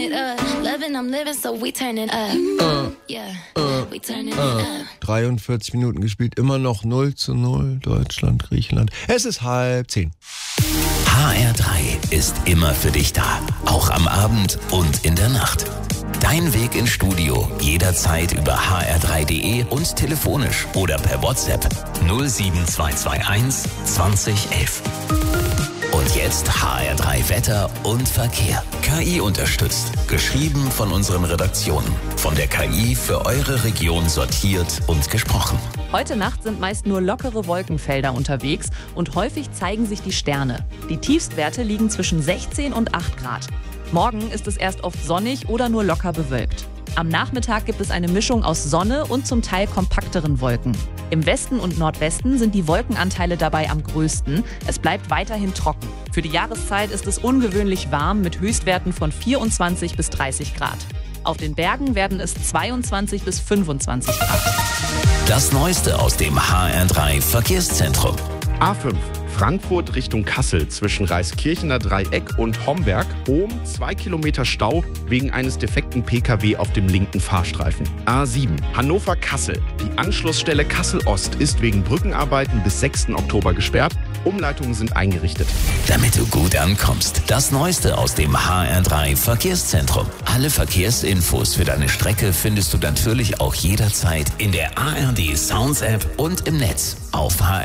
it up. Loving, I'm living, so we turn it up. Yeah, we turn it up. 43 Minuten gespielt, immer noch 0:0, Deutschland, Griechenland. Es ist 9:30. HR3 ist immer für dich da, auch am Abend und in der Nacht. Dein Weg ins Studio, jederzeit über hr3.de und telefonisch oder per WhatsApp 07221 2011. Und jetzt HR3 Wetter und Verkehr. KI unterstützt. Geschrieben von unseren Redaktionen. Von der KI für eure Region sortiert und gesprochen. Heute Nacht sind meist nur lockere Wolkenfelder unterwegs und häufig zeigen sich die Sterne. Die Tiefstwerte liegen zwischen 16 und 8 Grad. Morgen ist es erst oft sonnig oder nur locker bewölkt. Am Nachmittag gibt es eine Mischung aus Sonne und zum Teil kompakteren Wolken. Im Westen und Nordwesten sind die Wolkenanteile dabei am größten. Es bleibt weiterhin trocken. Für die Jahreszeit ist es ungewöhnlich warm mit Höchstwerten von 24 bis 30 Grad. Auf den Bergen werden es 22 bis 25 Grad. Das Neueste aus dem HR3 Verkehrszentrum. A5 Frankfurt Richtung Kassel zwischen Reiskirchener Dreieck und Homberg. Bohm 2 Kilometer Stau wegen eines defekten Pkw auf dem linken Fahrstreifen. A7 Hannover-Kassel. Die Anschlussstelle Kassel-Ost ist wegen Brückenarbeiten bis 6. Oktober gesperrt. Umleitungen sind eingerichtet. Damit du gut ankommst, das Neueste aus dem HR3 Verkehrszentrum. Alle Verkehrsinfos für deine Strecke findest du natürlich auch jederzeit in der ARD Sounds App und im Netz auf HR.